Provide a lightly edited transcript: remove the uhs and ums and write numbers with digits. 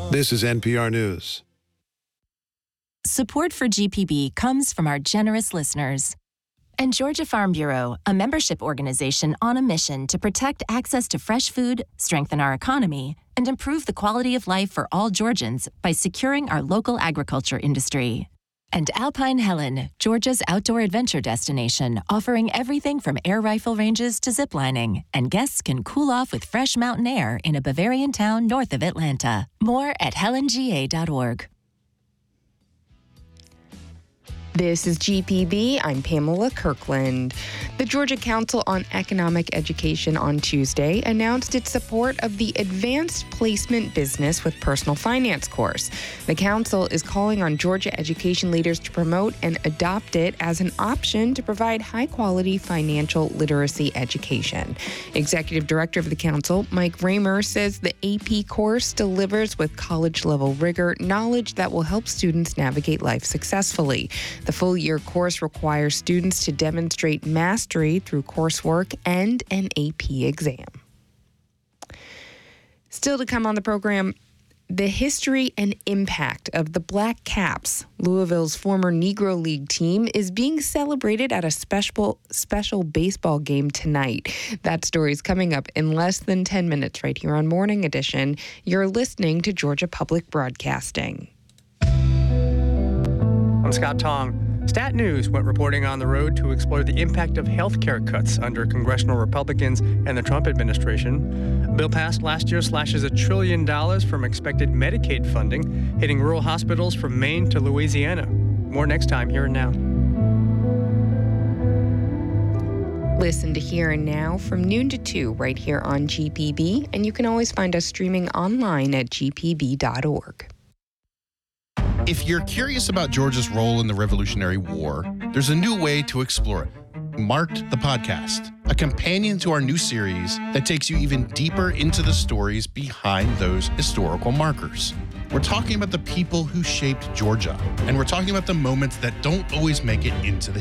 This is NPR News. Support for GPB comes from our generous listeners. And Georgia Farm Bureau, a membership organization on a mission to protect access to fresh food, strengthen our economy, and improve the quality of life for all Georgians by securing our local agriculture industry. And Alpine Helen, Georgia's outdoor adventure destination, offering everything from air rifle ranges to ziplining. And guests can cool off with fresh mountain air in a Bavarian town north of Atlanta. More at helanga.org. This is GPB. I'm Pamela Kirkland. The Georgia Council on Economic Education on Tuesday announced its support of the Advanced Placement Business with Personal Finance course. The council is calling on Georgia education leaders to promote and adopt it as an option to provide high-quality financial literacy education. Executive Director of the council, Mike Raymer, says the AP course delivers with college-level rigor knowledge that will help students navigate life successfully. The full-year course requires students to demonstrate mastery through coursework and an AP exam. Still to come on the program, the history and impact of the Black Caps, Louisville's former Negro League team, is being celebrated at a special baseball game tonight. That story is coming up in less than 10 minutes right here on Morning Edition. You're listening to Georgia Public Broadcasting. I'm Scott Tong. Stat News went reporting on the road to explore the impact of health care cuts under congressional Republicans and the Trump administration. A bill passed last year slashes $1 trillion from expected Medicaid funding, hitting rural hospitals from Maine to Louisiana. More next time, Here and Now. Listen to Here and Now from noon to 2 right here on GPB, and you can always find us streaming online at gpb.org. If you're curious about Georgia's role in the Revolutionary War, there's a new way to explore it. Marked the Podcast, a companion to our new series that takes you even deeper into the stories behind those historical markers. We're talking about the people who shaped Georgia, and we're talking about the moments that don't always make it into the